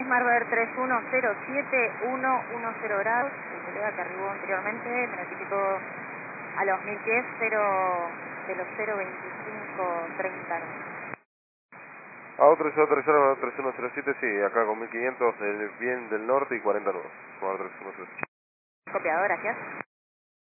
Marber 3107, 110 grados, el colega que arribó anteriormente me notificó a los 1000 pies, de los 02530. A3107, sí, acá con 1500, el bien del norte y 40 nudos. Marber 3107. Copiado, gracias.